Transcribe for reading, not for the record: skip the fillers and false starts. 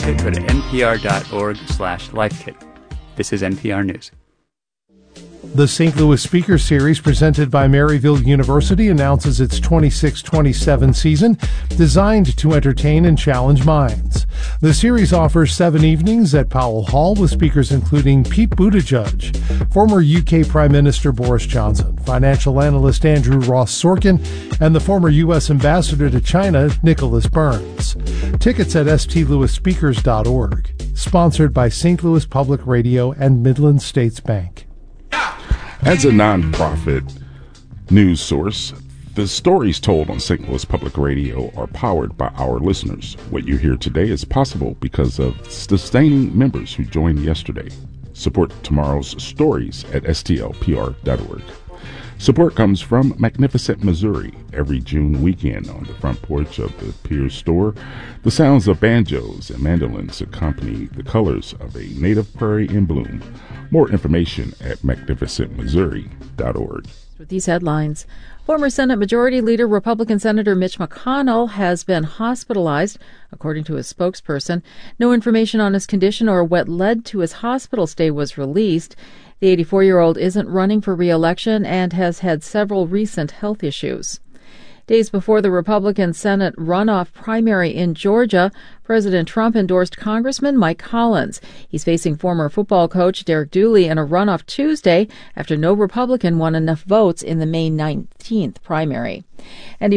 it, go to npr.org/lifekit. This is NPR News. The St. Louis Speaker Series, presented by Maryville University, announces its 26-27 season, designed to entertain and challenge minds. The series offers 7 evenings at Powell Hall with speakers including Pete Buttigieg, former UK Prime Minister Boris Johnson, financial analyst Andrew Ross Sorkin, and the former U.S. Ambassador to China, Nicholas Burns. Tickets at stlouisspeakers.org. Sponsored by St. Louis Public Radio and Midland States Bank. As a nonprofit news source, the stories told on St. Louis Public Radio are powered by our listeners. What you hear today is possible because of sustaining members who joined yesterday. Support tomorrow's stories at stlpr.org. Support comes from Magnificent Missouri. Every June weekend on the front porch of the Piers store, the sounds of banjos and mandolins accompany the colors of a native prairie in bloom. More information at magnificentmissouri.org. With these headlines, former Senate Majority Leader Republican Senator Mitch McConnell has been hospitalized, according to his spokesperson. No information on his condition or what led to his hospital stay was released. The 84-year-old isn't running for re-election and has had several recent health issues. Days before the Republican Senate runoff primary in Georgia, President Trump endorsed Congressman Mike Collins. He's facing former football coach Derek Dooley in a runoff Tuesday after no Republican won enough votes in the May 19th primary. And